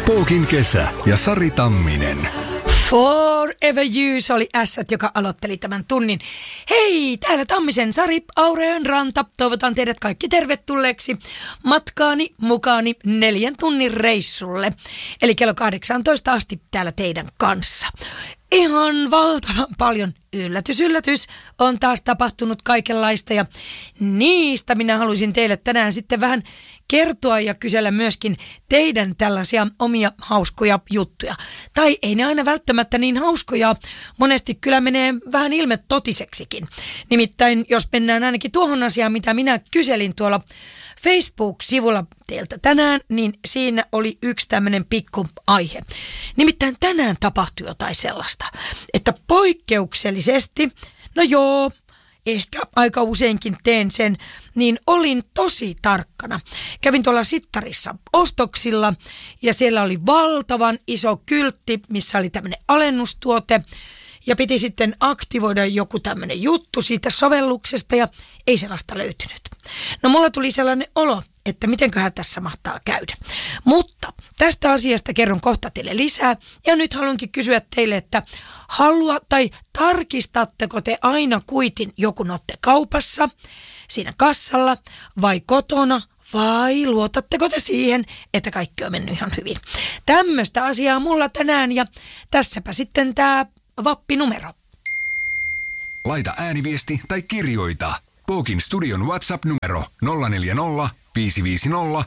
Pookin kesä ja Sari Tamminen. Forever You, se oli Ässät, joka aloitteli tämän tunnin. Hei, täällä Tammisen Sari, Aureon ranta. Toivotan teidät kaikki tervetulleeksi matkaani mukaani 4 tunnin reissulle. Eli kello 18 asti täällä teidän kanssa. Ihan valtavan paljon, yllätys, on taas tapahtunut kaikenlaista ja niistä minä haluaisin teille tänään sitten vähän kertoa ja kysellä myöskin teidän tällaisia omia hauskoja juttuja. Tai ei ne aina välttämättä niin hauskoja, monesti kyllä menee vähän ilme totiseksikin. Nimittäin jos mennään ainakin tuohon asiaan, mitä minä kyselin tuolla Facebook-sivulla teiltä tänään, niin siinä oli yksi tämmöinen pikku aihe. Nimittäin tänään tapahtui jotain sellaista, että poikkeuksellisesti, no joo, ehkä aika useinkin teen sen, niin olin tosi tarkkana. Kävin tuolla Sittarissa ostoksilla ja siellä oli valtavan iso kyltti, missä oli tämmöinen alennustuote. Ja piti sitten aktivoida joku tämmöinen juttu siitä sovelluksesta ja ei sellaista löytynyt. No mulla tuli sellainen olo, että mitenköhän tässä mahtaa käydä. Mutta tästä asiasta kerron kohta teille lisää. Ja nyt haluankin kysyä teille, että tarkistatteko te aina kuitin, jokun olette kaupassa, siinä kassalla vai kotona? Vai luotatteko te siihen, että kaikki on mennyt ihan hyvin? Tämmöistä asiaa mulla tänään ja tässäpä sitten tämä vappinumero. Laita ääniviesti tai kirjoita. Pookin studion WhatsApp-numero 040 550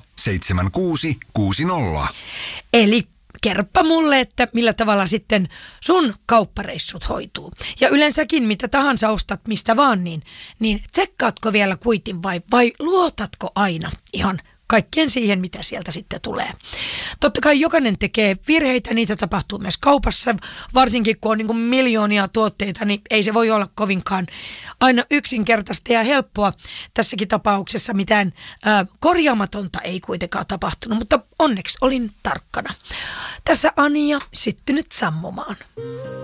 7660. Eli kerropa mulle, että millä tavalla sitten sun kauppareissut hoituu. Ja yleensäkin mitä tahansa ostat mistä vaan, niin tsekkaatko vielä kuitin vai luotatko aina ihan kaikkien siihen, mitä sieltä sitten tulee. Totta kai jokainen tekee virheitä, niitä tapahtuu myös kaupassa, varsinkin kun on niin kuin miljoonia tuotteita, niin ei se voi olla kovinkaan aina yksinkertaista ja helppoa. Tässäkin tapauksessa mitään korjaamatonta ei kuitenkaan tapahtunut, mutta onneksi olin tarkkana. Tässä Anja syttynyt sammumaan.